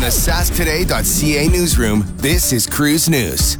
the sasktoday.ca newsroom, this is Cruise News.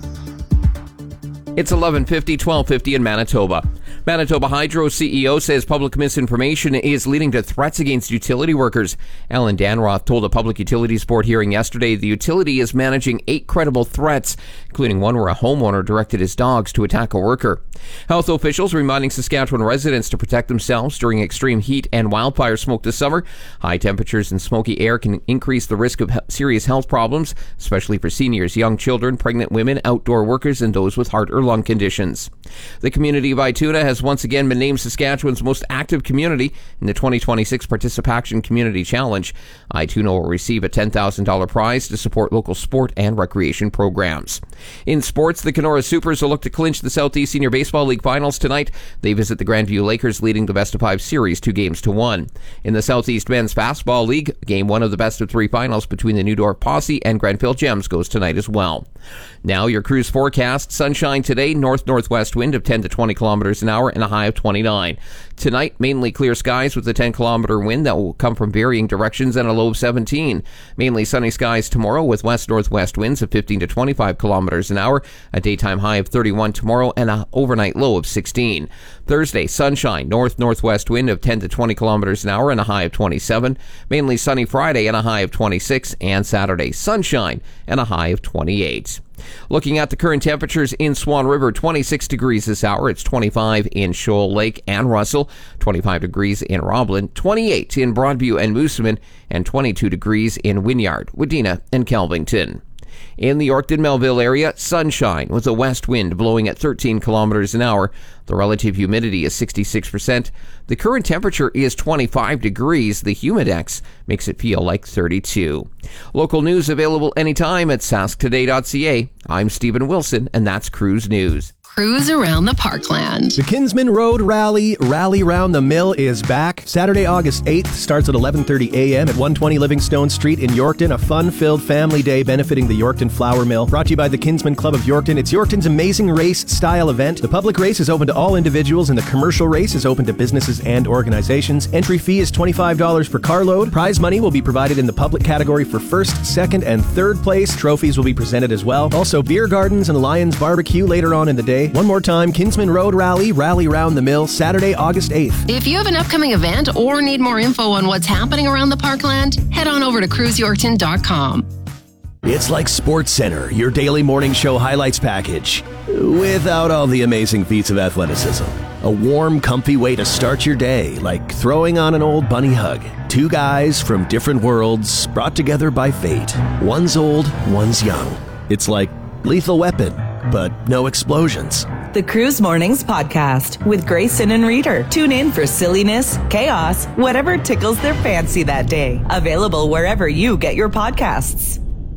It's 11:50, 12:50 in Manitoba. Manitoba Hydro CEO says public misinformation is leading to threats against utility workers. Alan Danroth told a Public Utilities Board hearing yesterday the utility is managing 8 credible threats, including one where a homeowner directed his dogs to attack a worker. Health officials reminding Saskatchewan residents to protect themselves during extreme heat and wildfire smoke this summer. High temperatures and smoky air can increase the risk of serious health problems, especially for seniors, young children, pregnant women, outdoor workers, and those with heart or lung conditions. The community of Ituna has once again been named Saskatchewan's most active community in the 2026 Participation Community Challenge. Ituna will receive a $10,000 prize to support local sport and recreation programs. In sports, the Kenora Supers will look to clinch the Southeast Senior Baseball League Finals tonight. They visit the Grandview Lakers, leading the best-of-5 series 2-1. In the Southeast Men's Fastball League, Game 1 of the best-of-3 finals between the Newdorf Posse and Grenfell Gems goes tonight as well. Now your cruise forecast. Sunshine today, north-northwest wind of 10 to 20 kilometers an hour and a high of 29. Tonight, mainly clear skies with a 10-kilometer wind that will come from varying directions and a low of 17. Mainly sunny skies tomorrow with west-northwest winds of 15 to 25 kilometers an hour, a daytime high of 31 tomorrow and an overnight low of 16. Thursday, sunshine, north-northwest wind of 10 to 20 kilometers an hour and a high of 27. Mainly sunny Friday and a high of 26. And Saturday, sunshine and a high of 28. Looking at the current temperatures in Swan River, 26 degrees this hour. It's 25 in Shoal Lake and Russell, 25 degrees in Roblin, 28 in Broadview and Moosomin, and 22 degrees in Wynyard, Wadena, and Kelvington. In the Yorkton-Melville area, sunshine with a west wind blowing at 13 kilometers an hour. The relative humidity is 66%. The current temperature is 25 degrees. The humidex makes it feel like 32. Local news available anytime at sasktoday.ca. I'm Stephen Wilson, and that's Cruise News. Cruise around the Parkland. The Kinsman Road Rally Round the Mill is back. Saturday, August 8th starts at 11:30 a.m. at 120 Livingstone Street in Yorkton. A fun-filled family day benefiting the Yorkton Flour Mill. Brought to you by the Kinsman Club of Yorkton. It's Yorkton's amazing race-style event. The public race is open to all individuals, and the commercial race is open to businesses and organizations. Entry fee is $25 per carload. Prize money will be provided in the public category for first, second, and third place. Trophies will be presented as well. Also, beer gardens and Lions Barbecue later on in the day. One more time, Kinsman Road Rally Round the Mill, Saturday, August 8th. If you have an upcoming event or need more info on what's happening around the Parkland, head on over to cruiseyorkton.com. It's like Sports Center, your daily morning show highlights package, without all the amazing feats of athleticism. A warm, comfy way to start your day, like throwing on an old bunny hug. 2 guys from different worlds, brought together by fate. One's old, one's young. It's like Lethal Weapon, but no explosions. The Cruise Mornings Podcast with Grayson and Reader. Tune in for silliness, chaos, whatever tickles their fancy that day. Available wherever you get your podcasts.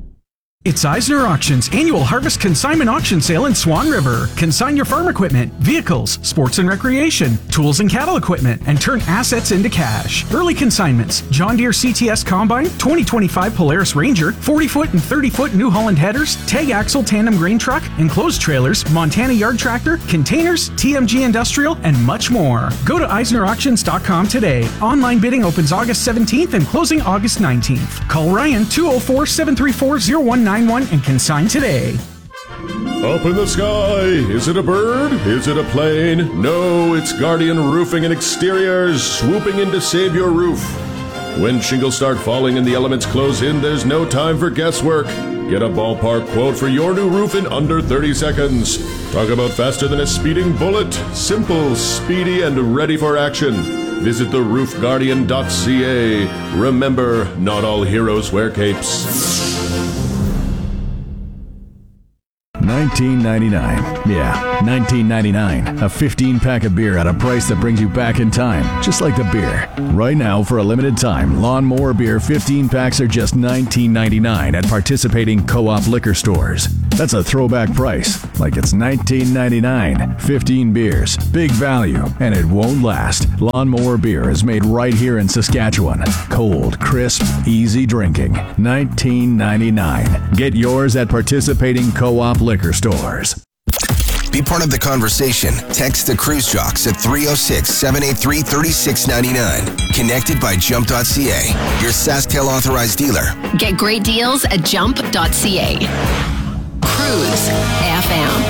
It's Eisner Auctions annual Harvest Consignment Auction Sale in Swan River. Consign your farm equipment, vehicles, sports and recreation, tools and cattle equipment, and turn assets into cash. Early consignments: John Deere CTS Combine, 2025 Polaris Ranger, 40-foot and 30-foot New Holland headers, tag axle tandem grain truck, enclosed trailers, Montana yard tractor, containers, TMG Industrial, and much more. Go to EisnerAuctions.com today. Online bidding opens August 17th and closing August 19th. Call Ryan 204-734-0191 and consign today. Up in the sky, is it a bird? Is it a plane? No, it's Guardian Roofing and Exteriors swooping in to save your roof. When shingles start falling and the elements close in, there's no time for guesswork. Get a ballpark quote for your new roof in under 30 seconds. Talk about faster than a speeding bullet. Simple, speedy, and ready for action. Visit theroofguardian.ca. Remember, not all heroes wear capes. 1999. Yeah, 1999. A 15-pack of beer at a price that brings you back in time, just like the beer. Right now, for a limited time, Lawnmower Beer 15 packs are just $19.99 at participating co-op liquor stores. That's a throwback price, like it's 1999. 15 beers, big value, and it won't last. Lawnmower Beer is made right here in Saskatchewan. Cold, crisp, easy drinking. 1999. Get yours at participating co-op liquor stores. Be part of the conversation. Text the Cruise Jocks at 306-783-3699. Connected by Jump.ca, your SaskTel authorized dealer. Get great deals at Jump.ca. Cruise FM.